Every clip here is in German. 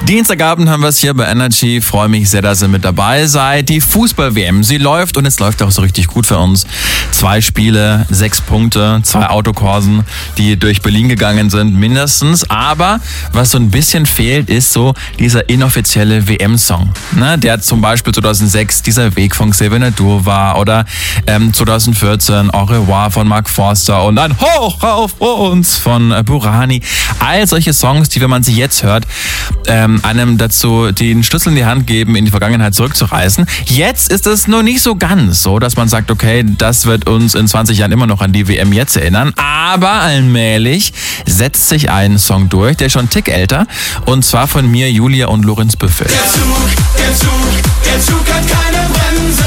Dienstagabend haben wir es hier bei Energy. Freue mich sehr, dass ihr mit dabei seid. Die Fußball-WM, sie läuft und es läuft auch so richtig gut für uns. 2 Spiele, 6 Punkte, 2 Autokursen, die durch Berlin gegangen sind mindestens. Aber was so ein bisschen fehlt, ist so dieser inoffizielle WM-Song. Ne? Der zum Beispiel 2006 dieser Weg von Xavier Naidoo war oder 2014 Au revoir von Mark Forster und ein Hoch auf uns von Burani. All solche Songs, die, wenn man sie jetzt hört, einem dazu den Schlüssel in die Hand geben, in die Vergangenheit zurückzureisen. Jetzt ist es nur nicht so ganz so, dass man sagt, okay, das wird uns in 20 Jahren immer noch an die WM jetzt erinnern. Aber allmählich setzt sich ein Song durch, der ist schon einen Tick älter. Und zwar von mir, Julia und Lorenz Büffel. Der Zug hat keine Bremse.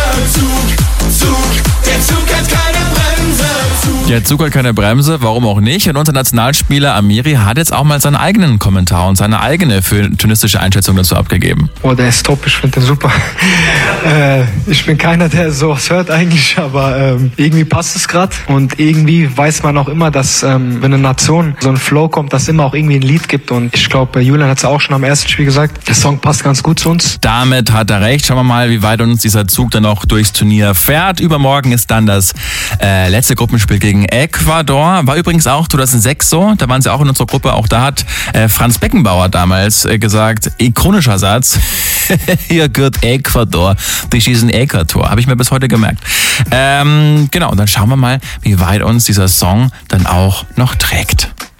Der Zug hat keine Bremse. Der Zug hat keine Bremse, warum auch nicht? Und unser Nationalspieler Amiri hat jetzt auch mal seinen eigenen Kommentar und seine eigene filmistische Einschätzung dazu abgegeben. Oh, der ist top, ich finde den super. Ich bin keiner, der sowas hört eigentlich, aber irgendwie passt es gerade. Und irgendwie weiß man auch immer, dass wenn eine Nation so ein Flow kommt, dass es immer auch irgendwie ein Lied gibt. Und ich glaube, Julian hat es auch schon am ersten Spiel gesagt, der Song passt ganz gut zu uns. Damit hat er recht. Schauen wir mal, wie weit uns dieser Zug dann noch durchs Turnier fährt. Übermorgen ist dann das letzte Gruppenspiel gegen Ecuador. War übrigens auch 2006 so. Da waren sie auch in unserer Gruppe. Auch da hat Franz Beckenbauer damals gesagt, ikonischer Satz, hier gehört Ecuador, die schießen Ecuador. Habe ich mir bis heute gemerkt. Genau, und dann schauen wir mal, wie weit uns dieser Song dann auch noch trägt.